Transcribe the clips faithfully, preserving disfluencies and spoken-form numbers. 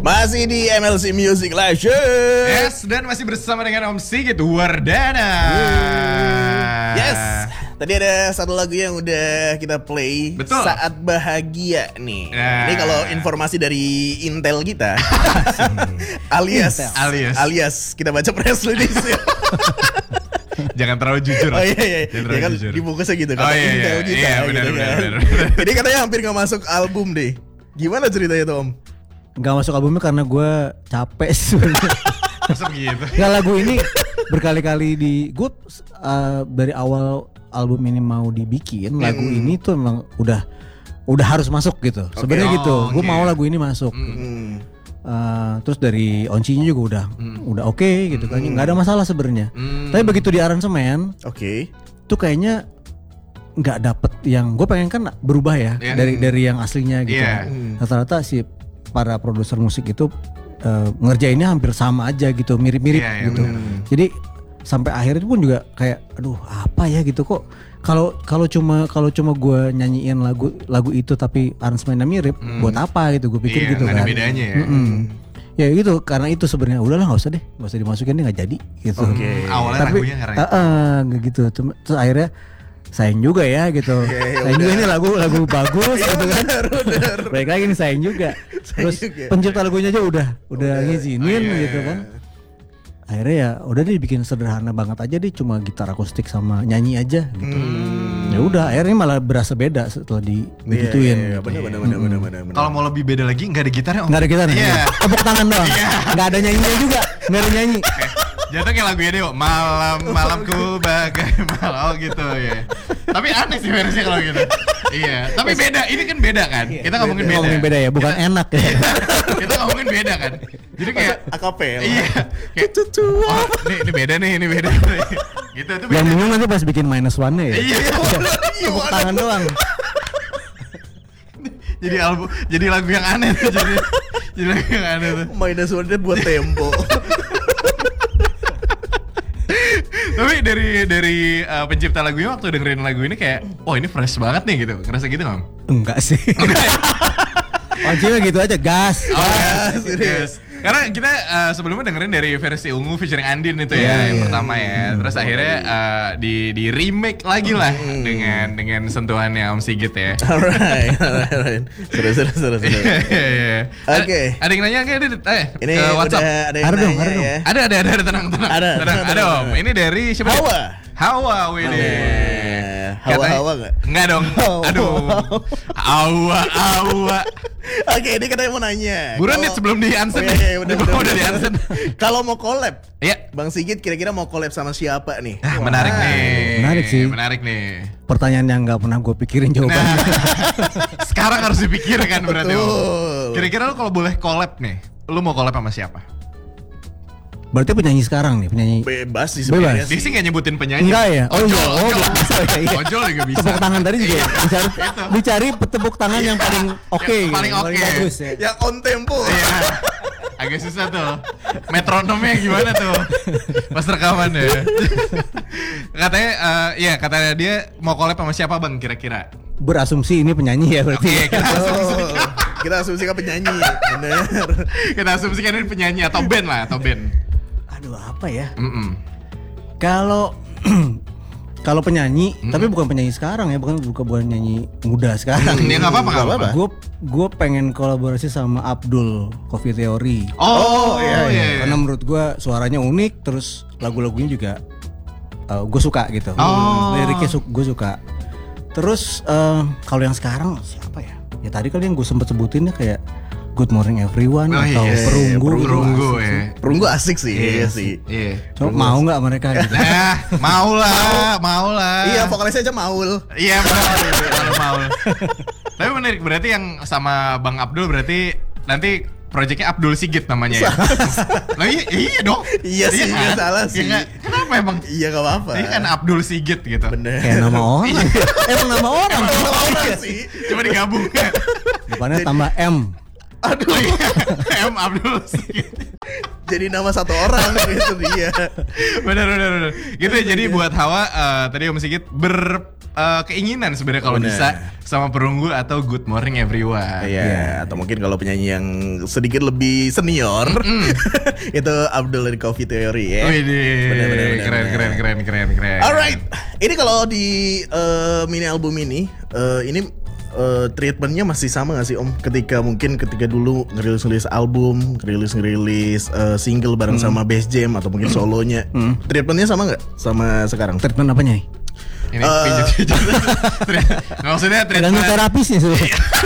Masih di M L C Music Live Show. Yes, dan masih bersama dengan Om Sigit Wardana. Yes. Tadi ada satu lagu yang udah kita play. Betul. Saat Bahagia nih. Nah. Ini kalau informasi dari Intel kita alias Intel. alias alias kita baca press release ya. Jangan terlalu jujur. Oh iya iya. Jangan terlalu Ya kan jujur. dibungkusnya gitu Oh kata iya, Intel iya. kita. Iya, benar, gitu benar, kan. benar, benar. Jadi katanya hampir gak masuk album deh. Gimana ceritanya tuh Om? Gak masuk albumnya karena gue capek sebenarnya. Masa begitu? Gak, lagu ini berkali-kali di gue uh, dari awal album ini mau dibikin, lagu Hmm. ini tuh emang udah udah harus masuk gitu. Sebenarnya Oh, gitu. Gue oke. mau lagu ini masuk. Hmm. Uh, terus dari oncinya juga udah Hmm. udah oke okay, gitu kan. Nggak ada masalah sebenarnya. Hmm. Tapi begitu di aransemen Oke. tuh kayaknya nggak dapet yang gue pengen kan berubah ya Yeah. dari dari yang aslinya gitu. Yeah. Hmm. Rata-rata si para produser musik itu uh, ngerjainnya hampir sama aja gitu, mirip-mirip Yeah, yeah, gitu. bener. Jadi sampai akhir itu pun juga kayak aduh apa ya gitu kok kalau kalau cuma kalau cuma gue nyanyiin lagu lagu itu tapi aransemennya mirip, Hmm. buat apa gitu gue pikir Iya, gitu nggak kan. ada bedanya ya. Mm-mm. Ya gitu karena itu sebenarnya udahlah nggak usah deh nggak usah dimasukin deh nggak jadi gitu. Oke. Awalnya Tapi lagunya karena uh, uh, nggak gitu terus, terus akhirnya sayang juga ya gitu. ya Sayang juga udah. ini lagu lagu bagus Iya, gitu kan. bener, bener. Baik lagi nih sayang juga. Terus juga. pencipta lagunya aja udah udah ngizinin Oh, iya, gitu iya. kan. Akhirnya ya udah deh bikin sederhana banget aja deh cuma gitar akustik sama nyanyi aja gitu. Hmm. Ya udah akhirnya malah berasa beda setelah di Iya, digituin. iya, iya. Bener bener bener bener bener. bener. kalau mau lebih beda lagi nggak ada gitarnya Om. Nggak ada gitar nih. Iya. Tepuk tangan doang. Nggak ada nyanyinya juga. Nggak ada nyanyi. Jatuh kayak lagu ini, malam malamku bagai malam oh gitu ya. Tapi aneh sih versinya kalau gitu. Iya, tapi beda. Ini kan beda kan? Kita ngomongin beda. Ngomongin beda ya, bukan enak ya. Kita ngomongin beda kan. Jadi kayak akapel. iya, kayak oh, ini ini beda nih, ini beda. Gitu itu Yang beda. bingung nanti pas bikin minus one nya ya. Iya. Tepuk tangan doang. Jadi album, jadi lagu yang aneh tuh jadi. Jadi lagu yang aneh tuh. Minus one buat tempo. Tapi dari dari uh, pencipta lagunya waktu dengerin lagu ini kayak, oh ini fresh banget nih gitu. Ngerasa gitu nggak? Om? Enggak sih. Ojeknya gitu aja gas. Oh, Yes, yes, yes. Karena kita uh, sebelumnya dengerin dari versi ungu featuring Andin itu ya, Iya, yang iya. pertama ya. Terus akhirnya uh, di di remake lagi lah Hmm. dengan dengan sentuhannya Om Sigit ya. Alright, alright, alright. Seru, seru, seru, seru. Iya, iya. Oke. Ada- Ada yang nanya nggak Dit? Eh, Ini ke WhatsApp. udah ada yang Ada dong, nanya ada dong. ya. Ada, ada, ada, ada, tenang, tenang. Ada, tenang, tenang, ada tenang, Om. tenang. Ini dari siapa? Dit? Hawa. Hawa, Widi. Eh, Hawa-hawa nggak? Enggak dong. Hawa. Aduh. Hawa, Hawa. Oke, ini katanya mau nanya. Buruan Kalau- Dit sebelum di Oh, Ansen. iya, iya, bener, Di bawah bener, udah di bener. Ansen. Kalau mau collab, Iya. Bang Sigit kira-kira mau collab sama siapa nih? Ah, menarik Wah. nih. Menarik sih. Menarik nih. Pertanyaan yang nggak pernah gue pikirin jawabannya. Nah, sekarang harus dipikirkan berarti. Om. Betul. Kira-kira lu kalau boleh collab nih, lu mau collab sama siapa? Berarti penyanyi sekarang nih, penyanyi. Bebas sih sebenarnya Bebas. Dia sih. sih nggak nyebutin penyanyi. Enggak ya? Oh Ojol, iya, oh ojol. bisa. Iya. Ojol juga bisa. Tepuk tangan tadi juga dicari, dicari tepuk tangan yang paling oke, Yang paling gitu, oke. bagus ya. Yang on tempo. Iya. Agak susah tuh. Metronomnya gimana tuh? Pas rekaman ya. Katanya eh ya katanya dia mau collab sama siapa Bang kira-kira? Berasumsi ini penyanyi ya berarti. Oke, kita Oh, asumsikan. kita asumsikan penyanyi. Bener. Kita asumsikan ini penyanyi atau band lah, atau band. Aduh apa ya? Mm-mm. Kalau kalau penyanyi, tapi bukan penyanyi sekarang ya, bukan bukan bukan penyanyi muda sekarang. Ya nggak apa-apa, nggak apa-apa. Gue gue pengen kolaborasi sama Abdul Coffee Theory. Oh, iya, iya, iya. Karena menurut gue suaranya unik, terus lagu-lagunya juga gue suka gitu. Oh. Liriknya su- gue suka. Terus eh, kalau yang sekarang siapa ya? Ya tadi kali yang gue sempet sebutin ya kayak Good Morning Everyone Oh, atau iya. Perunggu. gitu. Perunggu Asik ya. sih. Perunggu asik sih, iya sih. Iya. Cuma mau nggak mereka gitu? Nah, mau lah, mau lah. Iya, vokalisnya aja Maul. Iya, mau, kalau mau. Tapi menarik berarti yang sama Bang Abdul berarti nanti proyeknya Abdul Sigit namanya ya. Nah, iya, iya dong. Iya sih, nggak kan? salah Iya sih. nggak? Kenapa emang? Iya, gak apa-apa. Ini kan Abdul Sigit gitu. Bener. Kayak nama orang. Emang nama orang. Nama orang sih. Coba digabung. Depannya tambah M. Aduh. M Abdul Sigit. jadi nama satu orang itu dia. Benar benar benar. Gitu ya, jadi buat Hawa uh, tadi Om Sigit ber uh, keinginan sebenarnya kalau Bener. bisa sama Perunggu atau Good Morning Everyone. Iya, yeah. Atau mungkin kalau penyanyi yang sedikit lebih senior itu Abdul dari Coffee Theory ya. Wih, Bener, bener, bener, keren, bener. keren keren keren keren. Alright, ini kalau di uh, mini album ini, uh, ini uh, treatmentnya masih sama gak sih Om? Ketika mungkin ketika dulu ngerilis-ngerilis album, ngerilis-ngerilis uh, single bareng Hmm. sama bass jam atau mungkin solonya, Hmm. treatmentnya sama nggak sama sekarang? Treatment apanya nih? Ini Uh, pijat-pijat. Nggak, maksudnya Tergantung treatment terapisnya sih.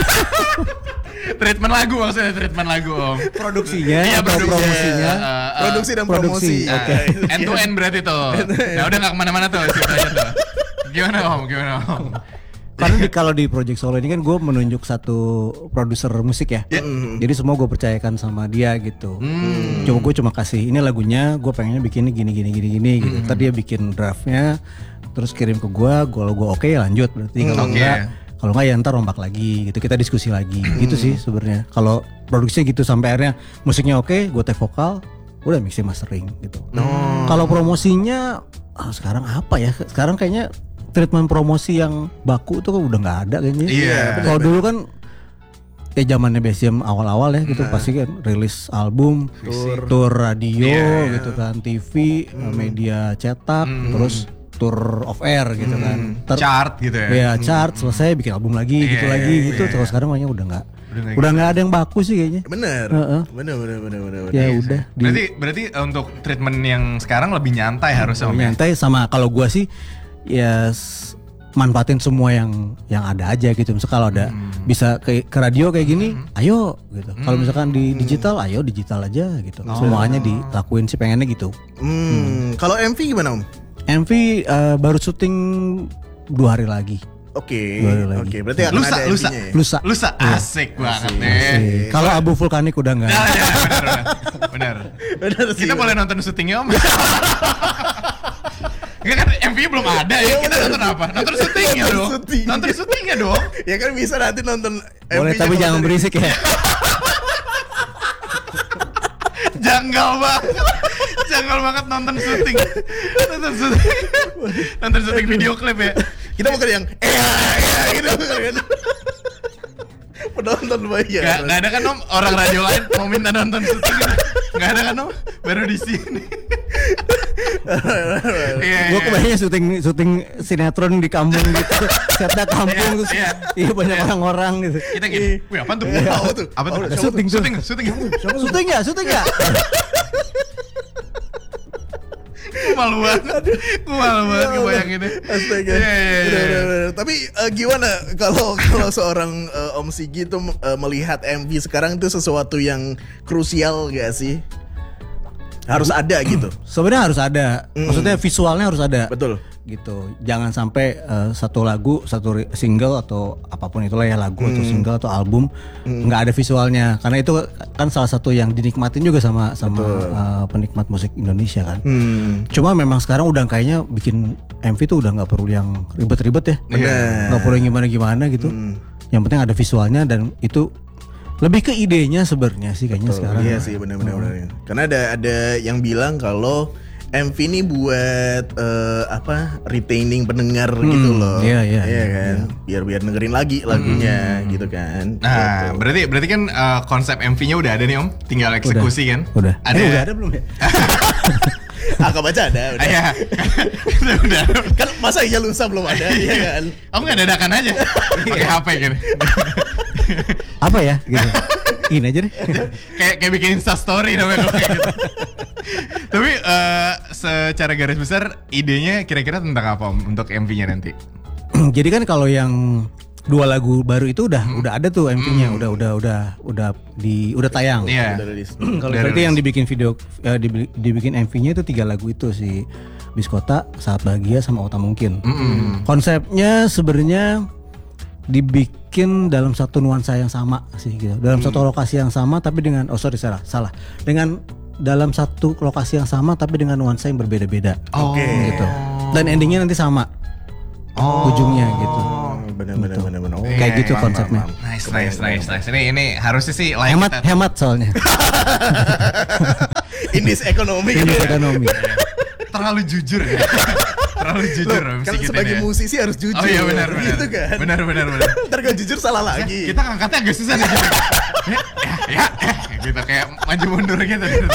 treatment lagu maksudnya treatment lagu Om. Produksinya Iya, atau produksi. promosinya. Uh, uh, Produksi dan produksi, promosi. oke. Ah, itu End to dia. end berarti tuh. Nah udah nggak kemana-mana tuh ceritanya tuh. Gimana Om? Gimana Om? Karena di, kalau di project solo ini kan gue menunjuk satu produser musik ya. Jadi semua gue percayakan sama dia gitu. Hmm. Coba gue cuma kasih ini lagunya, gue pengennya bikinnya gini gini gini gini gitu. Hmm. Ntar dia bikin draftnya, terus kirim ke gue. Kalau gue oke lanjut berarti. Kalau Oke. enggak, kalau enggak ya ntar rombak lagi gitu. Kita diskusi lagi. Gitu sih sebenarnya. Kalau produksinya gitu sampai akhirnya musiknya oke, gue take vokal, udah mixing mastering gitu. Kalau promosinya ah, sekarang apa ya? Sekarang kayaknya treatment promosi yang baku tuh udah nggak ada kayaknya. Iya, Kalau dulu kan ya zamannya B S M awal-awal ya gitu pasti kan rilis album, Tour. tour radio Iya, iya. gitu kan, T V, media cetak, terus tour off air gitu kan. Ter- Chart gitu ya. ya chart selesai bikin album lagi gitu Iya, lagi iya, gitu. iya. Terus sekarang kayaknya udah nggak Udah nggak udah nggak ada yang baku sih kayaknya. Bener, Heeh. bener, bener, bener, bener, bener. Ya udah di Berarti berarti uh, untuk treatment yang sekarang lebih nyantai harusnya Om. ya? nyantai sama kalau gua sih ya s- manfaatin semua yang yang ada aja gitu. Misalnya kalau ada bisa ke, ke radio kayak gini, ayo gitu. Kalau misalkan di digital, ayo digital aja gitu. Semuanya dilakuin sih pengennya gitu. Hmm, kalau M V gimana Om? M V eh, baru syuting dua hari lagi. Oke, Dua hari lagi. oke. Berarti akan Lusa, ada lusa. M V-nya ya? Lusa. Lusa asik banget nih. Eh, Kalau abu vulkanik udah nggak. Nah, ya, benar, benar, benar. Bener sih. Kita boleh nonton syutingnya Om. Enggak kan M V belum ada ya, kita nonton apa? Nonton syutingnya dong. Syuting. Nonton syutingnya dong. Ya kan bisa nanti nonton M V-nya. Boleh tapi kalau jangan dari- berisik ya. Janggal banget. Janggal banget nonton syuting. Nonton syuting. Nonton syuting video klip ya. Kita bukan yang eh eh gitu kan. Penonton bayar. Gak, gak ada kan Om orang radio lain mau minta nonton syuting gitu. Gak ada kan Om, baru di sini. Iya, Gue iya. kebayangnya syuting syuting sinetron di kampung gitu. Setnya kampung Iya, terus iya. iya banyak orang-orang gitu. Kita gini, wih apa tuh? Iya, apa tuh? Apa tuh? Apa tuh? Syuting tuh. Syuting, syuting. Syuting ya, syuting ya. Gue malu banget. Gue malu banget kebayanginnya. Astaga. Iya, iya, iya. Bener, bener, bener. Tapi eh, gimana kalau kalau seorang eh, Om Sigi tuh eh, melihat M V sekarang itu sesuatu yang krusial gak sih? Harus ada gitu. Sebenarnya harus ada. Maksudnya visualnya harus ada. Betul. Gitu. Jangan sampai eh, satu lagu, satu ri- single atau apapun itulah ya lagu atau single atau album nggak ada visualnya. Karena itu kan salah satu yang dinikmatin juga sama sama eh, penikmat musik Indonesia kan. Hmm. Cuma memang sekarang udah kayaknya bikin M V tuh udah nggak perlu yang ribet-ribet ya, Bener. nggak perlu yang gimana-gimana gitu. Yang penting ada visualnya dan itu lebih ke idenya sebenarnya sih kayaknya sekarang. Iya sih benar-benar. benar. Karena ada ada yang bilang kalau M V ini buat eh, apa retaining pendengar gitu loh. iya, iya, Iya iya, kan. Biar biar dengerin lagi lagunya gitu kan. Nah, Gitu. berarti berarti kan uh, konsep M V-nya udah ada nih Om, tinggal eksekusi kan? Udah. Ada. Eh, udah ada belum ya? Angka baca ada udah. Ah, ya. Udah. Kan masa iya lusa belum ada ya kan. Kamu nggak dadakan aja, pakai H P gitu. Apa ya? Gitu. Ini aja deh. kayak kayak bikin Insta story namanya kalau kayak gitu. Tapi eh, secara garis besar idenya kira-kira tentang apa Om untuk M V-nya nanti? Jadi kan kalau yang dua lagu baru itu udah udah ada tuh M V-nya, udah udah udah udah di udah tayang. Iya. Udah rilis. Kalau Udah berarti rilis. yang dibikin video eh, dibi- dibikin M V-nya itu tiga lagu itu si Biskota, Saat Bahagia sama Ota Mungkin. Konsepnya sebenarnya dibikin dalam satu nuansa yang sama sih gitu. Dalam satu lokasi yang sama tapi dengan oh sorry salah, salah. Dengan dalam satu lokasi yang sama tapi dengan nuansa yang berbeda-beda. Oke. Gitu. Dan endingnya nanti sama. Ujungnya gitu. Benar-benar benar-benar. Oh, Kayak gitu paham, konsepnya. paham, paham. Nice, nice, nice, nice. Ini ini harusnya sih like Hemat kita. hemat soalnya. In this economy. Ini ekonomi. Terlalu jujur ya. Terlalu jujur Loh, Om kan Sigit sebagai ini ya. musisi harus jujur. Oh iya benar benar. Gitu kan. Benar benar benar. Ntar kalau jujur salah lagi. Kita ngangkatnya agak susah nih. Gitu. ya, ya, ya, gitu kayak maju mundur gitu. gitu.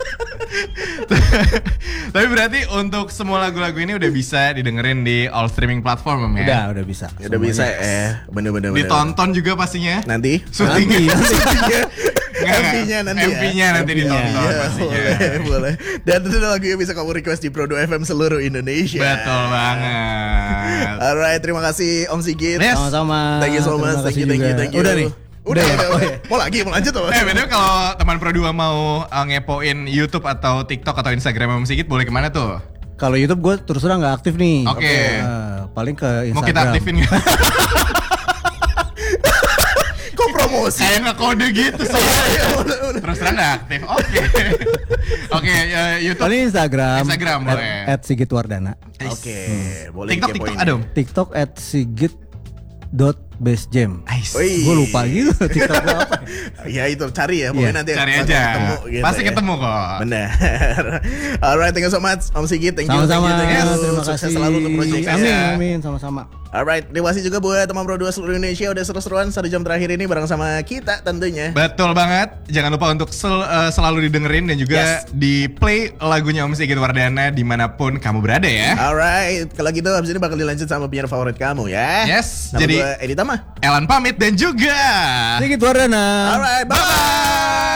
Tapi berarti untuk semua lagu-lagu ini udah bisa didengerin di all streaming platform Om ya? Udah, udah bisa. Udah bisa eh bener-bener. Ditonton juga pastinya. Nanti. Syutingnya. M V-nya nanti ya. M V-nya nanti ditonton Iya, pastinya. boleh, boleh. Dan itu lagu yang bisa kamu request di Prodo F M seluruh Indonesia. Betul banget. Alright, terima kasih Om Sigit. Yes. Sama-sama. Thank you so much. Terima Thank you, kasih thank you, juga. thank you. Udah nih. Udah, Udah ya? udah, Oh, udah. iya. Mau lagi, mau lanjut tuh. Eh bener kalau teman Pro dua mau uh, ngepoin YouTube atau TikTok atau Instagram Om Sigit boleh kemana tuh? Kalau YouTube gue terus terang nggak aktif nih. Oke. Eh, paling ke Instagram. Mau kita aktifin nggak? Kok promosi? Kayak nggak kode gitu sih. Terus terang nggak aktif. Oke. Oke uh, YouTube. Paling Instagram. Instagram at, boleh. at Sigit Wardana. Oke, boleh TikTok dikepoin. TikTok ada Om. TikTok at Sigit dot base jam. Ais. Wih. Gue lupa gitu TikTok gua apa. Ya itu cari ya, pokoknya Iya. nanti Cari pasti aja. ketemu gitu Pasti ya. ketemu kok. Benar. Alright, thank you so much Om Sigit. Thank you, Sama-sama. thank you, thank you. Terima Sukses kasih. selalu untuk proyeknya. Amin, amin, sama-sama. Alright, terima kasih juga buat teman Pro dua seluruh Indonesia udah seru-seruan satu jam terakhir ini bareng sama kita tentunya. Betul banget. Jangan lupa untuk sel- uh, selalu didengerin dan juga Yes. di play lagunya Om Sigit Wardana dimanapun kamu berada ya. Alright, kalau gitu abis ini bakal dilanjut sama penyiar favorit kamu ya. Yes, Nama jadi- gua Edi Tama. Elan pamit dan juga Sigit Wardana. Alright, bye. bye.